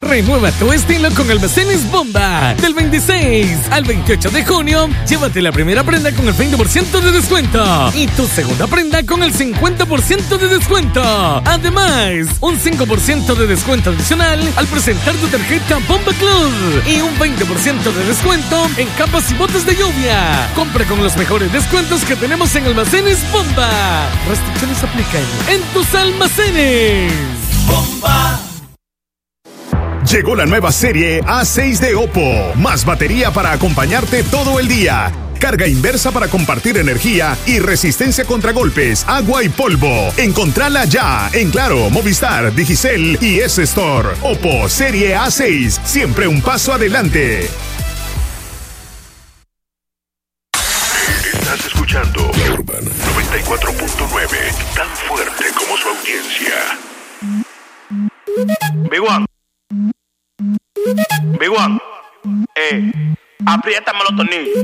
Renueva tu estilo con Almacenes Bomba. Del 26 al 28 de junio, llévate la primera prenda con el 20% de descuento y tu segunda prenda con el 50% de descuento. Además, un 5% de descuento adicional al presentar tu tarjeta Bomba Club y un 20% de descuento en capas y botas de lluvia. Compra con los mejores descuentos que tenemos en Almacenes Bomba. Restricciones aplican en tus almacenes. Bomba. Llegó la nueva serie A6 de Oppo. Más batería para acompañarte todo el día. Carga inversa para compartir energía y resistencia contra golpes, agua y polvo. Encontrala ya en Claro, Movistar, Digicel y S-Store. Oppo Serie A6, siempre un paso adelante. Estás escuchando La Urbana 94.9, tan fuerte como su audiencia. Big One, apriétame los tornillos.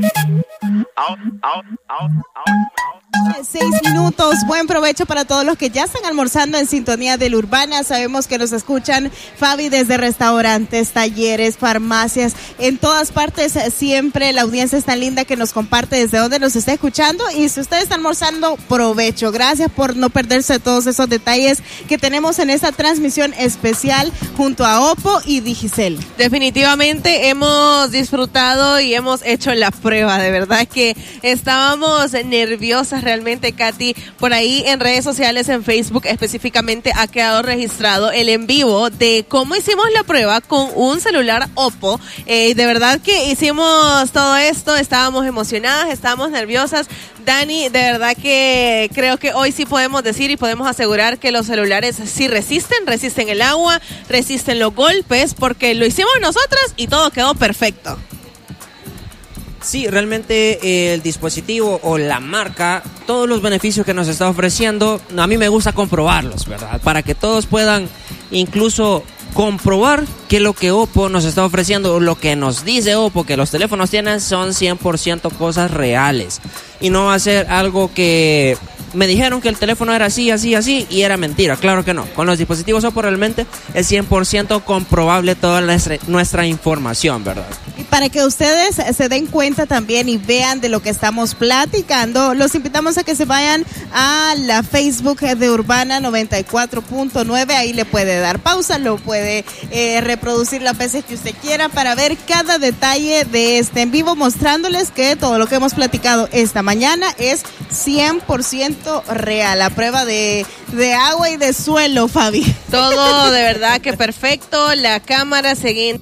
6 minutos, buen provecho para todos los que ya están almorzando en sintonía de La Urbana. Sabemos que nos escuchan, Fabi, desde restaurantes, talleres, farmacias, en todas partes. Siempre la audiencia es tan linda que nos comparte desde donde nos está escuchando. Y si usted está almorzando, provecho. Gracias por no perderse todos esos detalles que tenemos en esta transmisión especial junto a Oppo y Digicel. Definitivamente hemos disfrutado y hemos hecho la prueba. De verdad que estábamos nerviosas realmente, Katy. Por ahí en redes sociales, en Facebook específicamente, ha quedado registrado el en vivo de cómo hicimos la prueba con un celular Oppo. De verdad que hicimos todo esto, estábamos emocionadas, estábamos nerviosas. Dani, de verdad que creo que hoy sí podemos decir y podemos asegurar que los celulares sí resisten el agua, resisten los golpes, porque lo hicimos nosotras y todo quedó perfecto. Sí, realmente el dispositivo o la marca, todos los beneficios que nos está ofreciendo, a mí me gusta comprobarlos, ¿verdad? Para que todos puedan incluso comprobar que lo que Oppo nos está ofreciendo, lo que nos dice Oppo que los teléfonos tienen, son 100% cosas reales. Y no va a ser algo que me dijeron que el teléfono era así, así, así, y era mentira. Claro que no. Con los dispositivos Oppo realmente es 100% comprobable toda nuestra información, ¿verdad? Y para que ustedes se den cuenta también y vean de lo que estamos platicando, los invitamos a que se vayan a la Facebook de Urbana 94.9. Ahí le puede dar pausa, lo puede reproducir las veces que usted quiera para ver cada detalle de este en vivo, mostrándoles que todo lo que hemos platicado esta mañana es 100% real. La prueba de agua y de suelo, Fabi. Todo de verdad que perfecto. La cámara seguía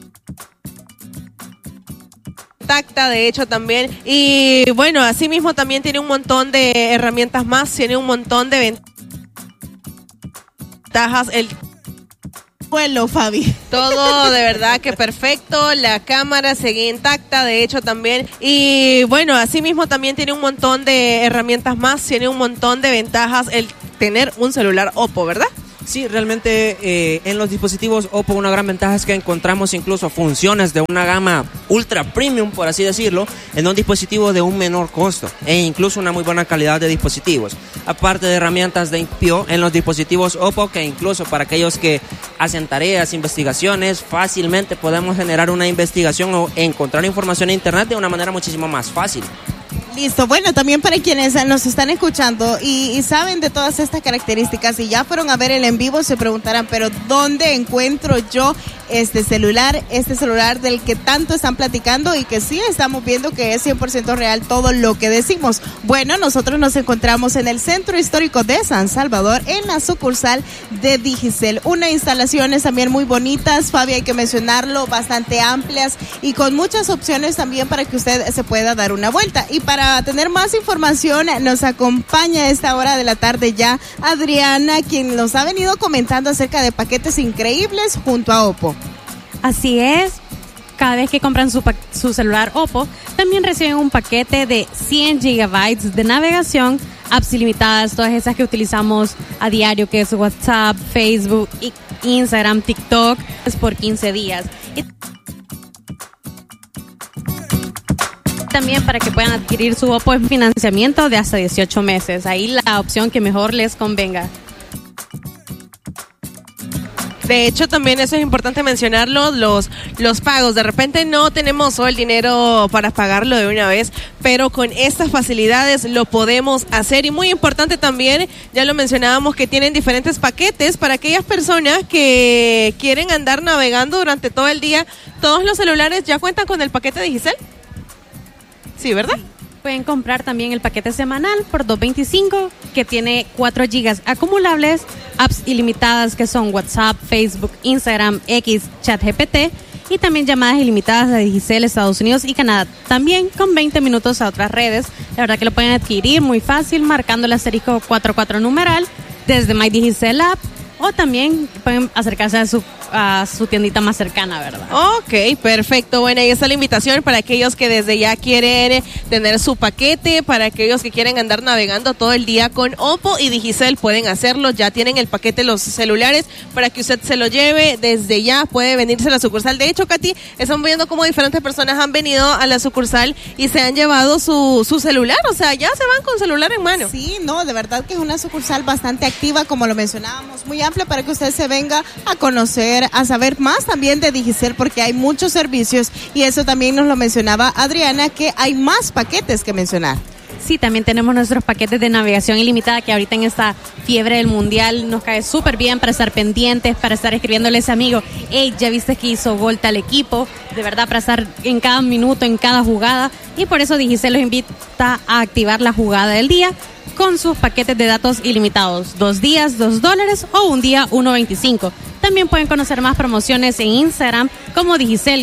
intacta, de hecho también. Y bueno, así mismo también tiene un montón de herramientas más, tiene un montón de ventajas. El suelo, Fabi. Todo de verdad que perfecto. La cámara seguía intacta, de hecho también. Y bueno, así mismo también tiene un montón de herramientas más, tiene un montón de ventajas el tener un celular Oppo, ¿verdad? Sí, realmente en los dispositivos Oppo una gran ventaja es que encontramos incluso funciones de una gama ultra premium, por así decirlo, en un dispositivo de un menor costo e incluso una muy buena calidad de dispositivos. Aparte de herramientas de IPO en los dispositivos Oppo, que incluso para aquellos que hacen tareas, investigaciones, fácilmente podemos generar una investigación o encontrar información en internet de una manera muchísimo más fácil. Listo, bueno, también para quienes nos están escuchando y saben de todas estas características y ya fueron a ver el en vivo, se preguntarán, pero ¿dónde encuentro yo este celular del que tanto están platicando y que sí estamos viendo que es 100% real todo lo que decimos? Bueno, nosotros nos encontramos en el Centro Histórico de San Salvador, en la sucursal de Digicel. Unas instalaciones también muy bonitas, Fabi, hay que mencionarlo, bastante amplias y con muchas opciones también para que usted se pueda dar una vuelta. Y para tener más información nos acompaña a esta hora de la tarde ya Adriana, quien nos ha venido comentando acerca de paquetes increíbles junto a Oppo. Así es, cada vez que compran su celular Oppo, también reciben un paquete de 100 GB de navegación, apps ilimitadas, todas esas que utilizamos a diario, que es WhatsApp, Facebook, Instagram, TikTok, es por 15 días. También para que puedan adquirir su Oppo en financiamiento de hasta 18 meses. Ahí la opción que mejor les convenga. De hecho, también eso es importante mencionarlo, los pagos. De repente no tenemos todo el dinero para pagarlo de una vez, pero con estas facilidades lo podemos hacer. Y muy importante también, ya lo mencionábamos, que tienen diferentes paquetes para aquellas personas que quieren andar navegando durante todo el día. ¿Todos los celulares ya cuentan con el paquete de Digicel? Sí, ¿verdad? Pueden comprar también el paquete semanal por $2.25, que tiene 4 gigas acumulables, apps ilimitadas que son WhatsApp, Facebook, Instagram, X, ChatGPT, y también llamadas ilimitadas de Digicel, Estados Unidos y Canadá. También con 20 minutos a otras redes. La verdad que lo pueden adquirir muy fácil marcando el asterisco 44 numeral desde My Digicel App, o también pueden acercarse a su tiendita más cercana, ¿verdad? Ok, perfecto. Bueno, ahí está la invitación para aquellos que desde ya quieren tener su paquete, para aquellos que quieren andar navegando todo el día con Oppo y Digicel, pueden hacerlo. Ya tienen el paquete los celulares para que usted se lo lleve desde ya. Puede venirse a la sucursal. De hecho, Katy, estamos viendo cómo diferentes personas han venido a la sucursal y se han llevado su celular. O sea, ya se van con celular en mano. Sí, no, de verdad que es una sucursal bastante activa, como lo mencionábamos, muy amplia para que usted se venga a conocer, a saber más también de Digicel, porque hay muchos servicios y eso también nos lo mencionaba Adriana, que hay más paquetes que mencionar. Sí, también tenemos nuestros paquetes de navegación ilimitada, que ahorita en esta fiebre del mundial nos cae súper bien para estar pendientes, para estar escribiéndole a ese amigo, hey, ya viste que hizo gol tal equipo, de verdad, para estar en cada minuto, en cada jugada, y por eso Digicel los invita a activar la jugada del día con sus paquetes de datos ilimitados, 2 días, $2 o un día, $1.25. También pueden conocer más promociones en Instagram como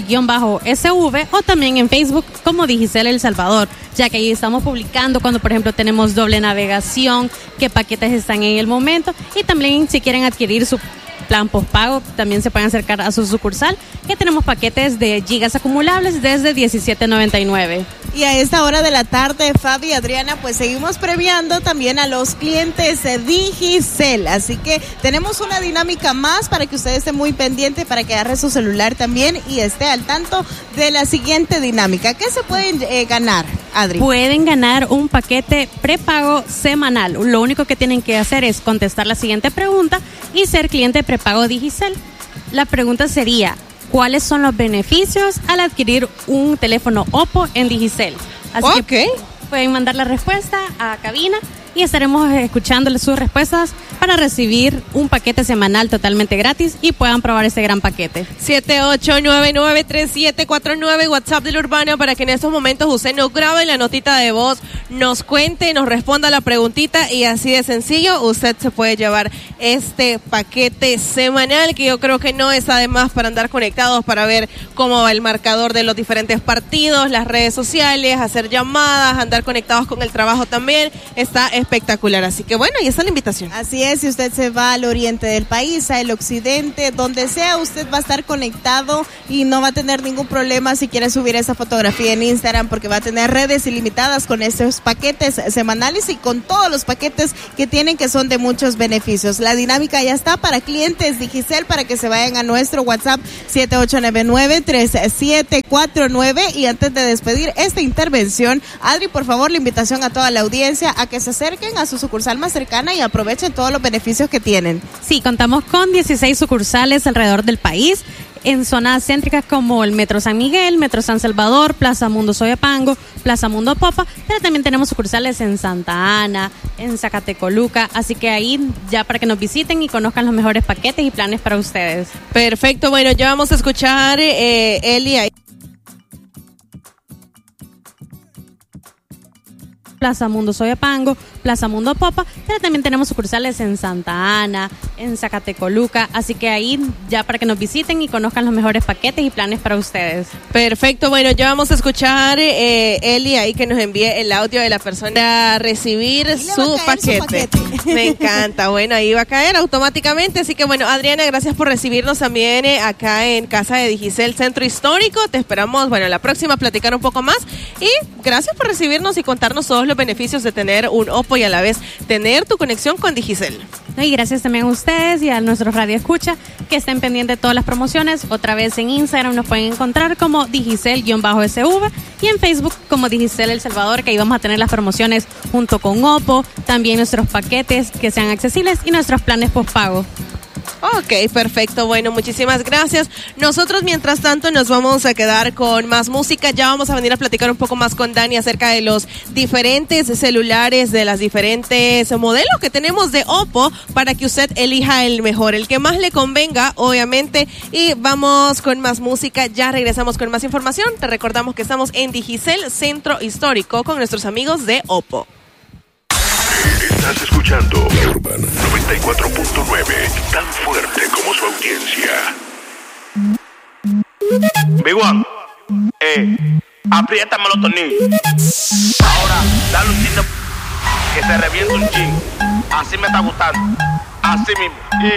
Digicel-SV o también en Facebook como Digicel El Salvador, ya que ahí estamos publicando cuando, por ejemplo, tenemos doble navegación, qué paquetes están en el momento, y también si quieren adquirir su plan postpago, también se pueden acercar a su sucursal, que tenemos paquetes de gigas acumulables desde $17.99. Y a esta hora de la tarde, Fabi y Adriana, pues seguimos premiando también a los clientes de Digicel. Así que tenemos una dinámica más para que usted esté muy pendiente, para que agarre su celular también y esté al tanto de la siguiente dinámica. ¿Qué se pueden ganar, Adri? Pueden ganar un paquete prepago semanal. Lo único que tienen que hacer es contestar la siguiente pregunta y ser cliente prepago Digicel. La pregunta sería: ¿cuáles son los beneficios al adquirir un teléfono Oppo en Digicel? Así que pueden mandar la respuesta a cabina y estaremos escuchándoles sus respuestas para recibir un paquete semanal totalmente gratis y puedan probar este gran paquete. 78993749, WhatsApp del Urbano, para que en estos momentos usted nos grabe la notita de voz, nos cuente, nos responda la preguntita, y así de sencillo usted se puede llevar este paquete semanal, que yo creo que no está de más para andar conectados, para ver cómo va el marcador de los diferentes partidos, las redes sociales, hacer llamadas, andar conectados con el trabajo también. Está espectacular, así que bueno, ahí está la invitación. Así es, si usted se va al oriente del país, al occidente, donde sea, usted va a estar conectado y no va a tener ningún problema si quiere subir esa fotografía en Instagram, porque va a tener redes ilimitadas con estos paquetes semanales y con todos los paquetes que tienen, que son de muchos beneficios. La dinámica ya está para clientes Digicel, para que se vayan a nuestro WhatsApp 7899-3749. Y antes de despedir esta intervención, Adri, por favor, la invitación a toda la audiencia a que se acerquen a su sucursal más cercana y aprovechen todos los beneficios que tienen. Sí, contamos con 16 sucursales alrededor del país, en zonas céntricas como el Metro San Miguel, Metro San Salvador, Plaza Mundo Soyapango, Plaza Mundo Popa, pero también tenemos sucursales en Santa Ana, en Zacatecoluca, así que ahí ya para que nos visiten y conozcan los mejores paquetes y planes para ustedes. Perfecto, bueno, ya vamos a escuchar Elia. Plaza Mundo Soyapango, Plaza Mundo Popa, pero también tenemos sucursales en Santa Ana, en Zacatecoluca, así que ahí ya para que nos visiten y conozcan los mejores paquetes y planes para ustedes. Perfecto, bueno, ya vamos a escuchar Eli ahí, que nos envíe el audio de la persona a recibir su paquete. Me encanta, bueno, ahí va a caer automáticamente, así que bueno, Adriana, gracias por recibirnos también acá en Casa de Digicel Centro Histórico. Te esperamos, bueno, la próxima platicar un poco más, y gracias por recibirnos y contarnos todos los beneficios de tener un Oppo y a la vez tener tu conexión con Digicel. Y gracias también a ustedes y a nuestros Radio Escucha, que estén pendientes de todas las promociones. Otra vez en Instagram nos pueden encontrar como Digicel-SV y en Facebook como Digicel El Salvador, que ahí vamos a tener las promociones junto con Oppo, también nuestros paquetes que sean accesibles y nuestros planes postpago. Ok, perfecto. Bueno, muchísimas gracias. Nosotros, mientras tanto, nos vamos a quedar con más música. Ya vamos a venir a platicar un poco más con Dani acerca de los diferentes celulares, de las diferentes modelos que tenemos de Oppo, para que usted elija el mejor, el que más le convenga, obviamente. Y vamos con más música. Ya regresamos con más información. Te recordamos que estamos en Digicel, Centro Histórico, con nuestros amigos de Oppo. Estás escuchando La Urbana 94.9, tan fuerte como su audiencia. Big One, apriétame los tornillos. Ahora, dale un chin que se reviente un chin. Así me está gustando. Así mismo.